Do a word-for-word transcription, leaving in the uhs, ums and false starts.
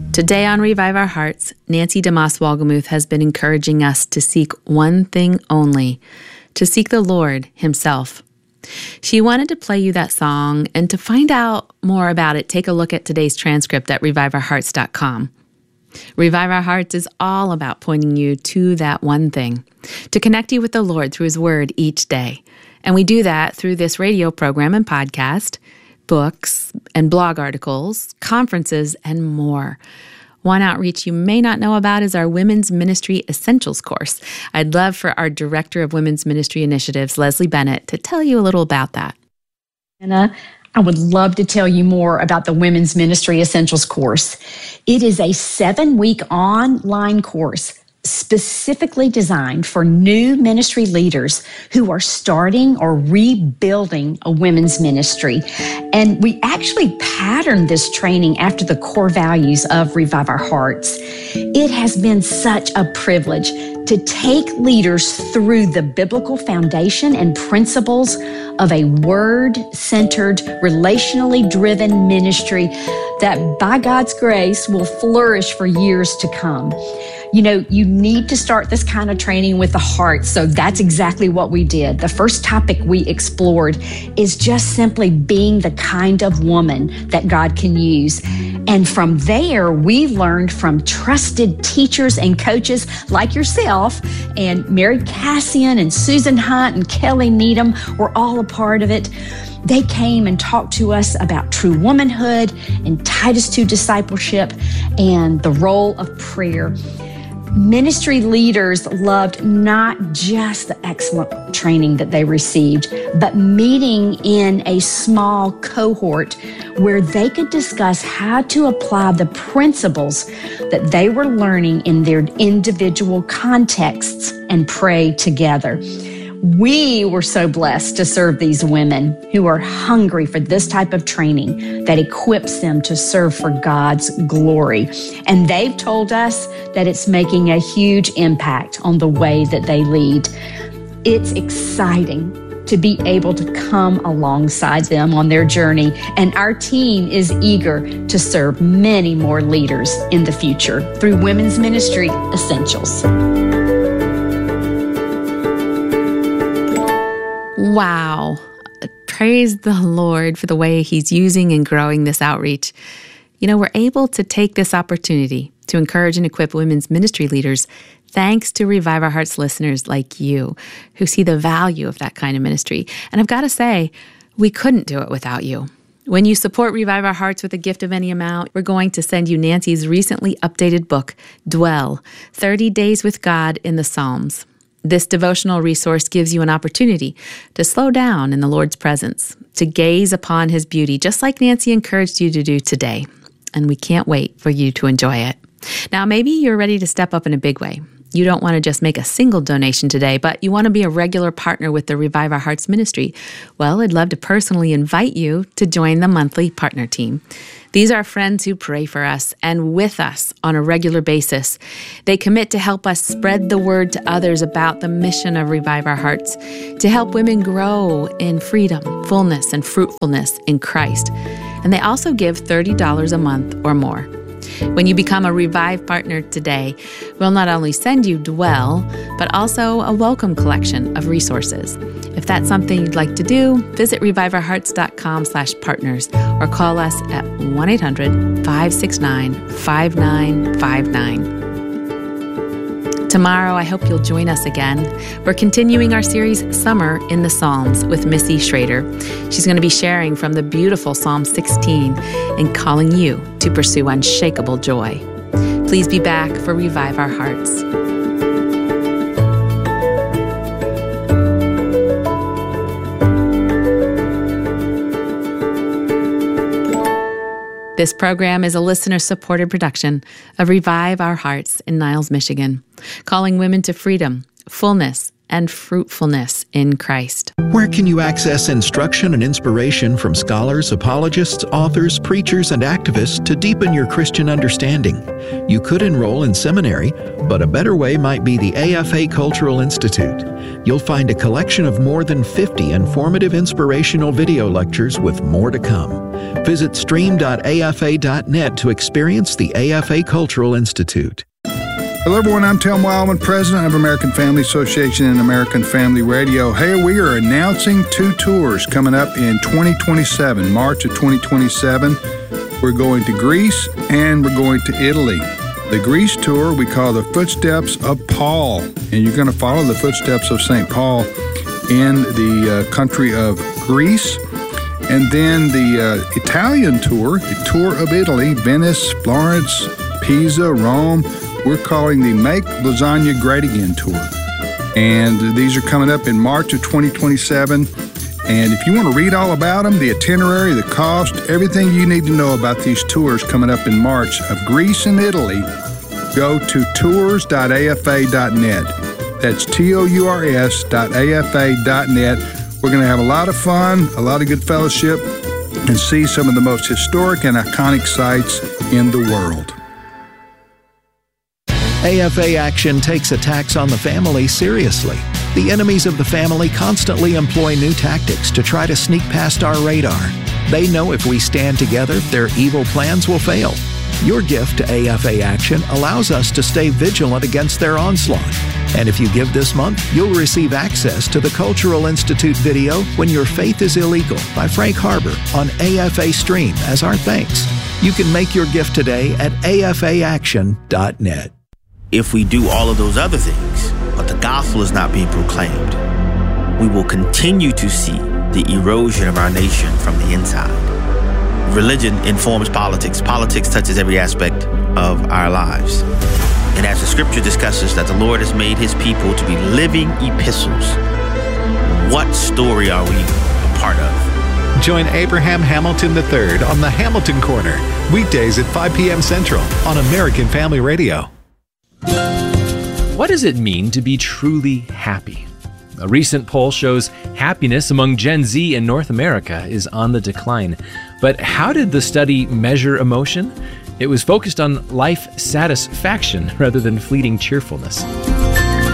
Today on Revive Our Hearts, Nancy DeMoss Wolgemuth has been encouraging us to seek one thing only, to seek the Lord Himself. She wanted to play you that song, and to find out more about it, take a look at today's transcript at revive our hearts dot com. Revive Our Hearts is all about pointing you to that one thing, to connect you with the Lord through His Word each day. And we do that through this radio program and podcast, books and blog articles, conferences, and more. One outreach you may not know about is our Women's Ministry Essentials course. I'd love for our Director of Women's Ministry Initiatives, Leslie Bennett, to tell you a little about that. Anna, I would love to tell you more about the Women's Ministry Essentials course. It is a seven-week online course specifically designed for new ministry leaders who are starting or rebuilding a women's ministry. And we actually patterned this training after the core values of Revive Our Hearts. It has been such a privilege to take leaders through the biblical foundation and principles of a word-centered, relationally driven ministry that, by God's grace, will flourish for years to come. You know, you need to start this kind of training with the heart, so that's exactly what we did. The first topic we explored is just simply being the kind of woman that God can use. And from there, we learned from trusted teachers and coaches like yourself, and Mary Cassian and Susan Hunt and Kelly Needham were all a part of it. They came and talked to us about true womanhood and Titus two discipleship and the role of prayer. Ministry leaders loved not just the excellent training that they received, but meeting in a small cohort where they could discuss how to apply the principles that they were learning in their individual contexts and pray together. We were so blessed to serve these women who are hungry for this type of training that equips them to serve for God's glory. And they've told us that it's making a huge impact on the way that they lead. It's exciting to be able to come alongside them on their journey, and our team is eager to serve many more leaders in the future through Women's Ministry Essentials. Wow. Praise the Lord for the way He's using and growing this outreach. You know, we're able to take this opportunity to encourage and equip women's ministry leaders thanks to Revive Our Hearts listeners like you who see the value of that kind of ministry. And I've got to say, we couldn't do it without you. When you support Revive Our Hearts with a gift of any amount, we're going to send you Nancy's recently updated book, Dwell, thirty days with God in the Psalms. This devotional resource gives you an opportunity to slow down in the Lord's presence, to gaze upon His beauty, just like Nancy encouraged you to do today. And we can't wait for you to enjoy it. Now, maybe you're ready to step up in a big way. You don't want to just make a single donation today, but you want to be a regular partner with the Revive Our Hearts ministry. Well, I'd love to personally invite you to join the monthly partner team. These are friends who pray for us and with us on a regular basis. They commit to help us spread the word to others about the mission of Revive Our Hearts, to help women grow in freedom, fullness, and fruitfulness in Christ. And they also give thirty dollars a month or more. When you become a Revive partner today, we'll not only send you Dwell, but also a welcome collection of resources. If that's something you'd like to do, visit revive our hearts dot com slash partners or call us at one eight hundred, five six nine, five nine five nine. Tomorrow, I hope you'll join us again. We're continuing our series, Summer in the Psalms, with Missy Schrader. She's going to be sharing from the beautiful Psalm sixteen and calling you to pursue unshakable joy. Please be back for Revive Our Hearts. This program is a listener-supported production of Revive Our Hearts in Niles, Michigan, calling women to freedom, fullness, and fruitfulness in Christ. Where can you access instruction and inspiration from scholars, apologists, authors, preachers, and activists to deepen your Christian understanding? You could enroll in seminary, but a better way might be the A F A Cultural Institute. You'll find a collection of more than fifty informative inspirational video lectures with more to come. Visit stream dot A F A dot net to experience the A F A Cultural Institute. Hello everyone, I'm Tim Wildman, President of American Family Association and American Family Radio. Hey, we are announcing two tours coming up in twenty twenty-seven, March of twenty twenty-seven. We're going to Greece and we're going to Italy. The Greece tour we call the Footsteps of Paul, and you're going to follow the footsteps of Saint Paul in the uh, country of Greece. And then the uh, Italian tour, the tour of Italy, Venice, Florence, Pisa, Rome. We're calling the Make Lasagna Great Again tour. And these are coming up in March of twenty twenty-seven. And if you want to read all about them, the itinerary, the cost, everything you need to know about these tours coming up in March of Greece and Italy, go to tours dot A F A dot net. That's T O U R S dot A F A dot net. We're going to have a lot of fun, a lot of good fellowship, and see some of the most historic and iconic sites in the world. A F A Action takes attacks on the family seriously. The enemies of the family constantly employ new tactics to try to sneak past our radar. They know if we stand together, their evil plans will fail. Your gift to A F A Action allows us to stay vigilant against their onslaught. And if you give this month, you'll receive access to the Cultural Institute video, When Your Faith is Illegal, by Frank Harbor on A F A Stream as our thanks. You can make your gift today at A F A action dot net. If we do all of those other things, but the gospel is not being proclaimed, we will continue to see the erosion of our nation from the inside. Religion informs politics. Politics touches every aspect of our lives. And as the scripture discusses that the Lord has made his people to be living epistles, what story are we a part of? Join Abraham Hamilton the third on the Hamilton Corner, weekdays at five p.m. Central on American Family Radio. What does it mean to be truly happy? A recent poll shows happiness among Gen Z in North America is on the decline. But how did the study measure emotion? It was focused on life satisfaction rather than fleeting cheerfulness.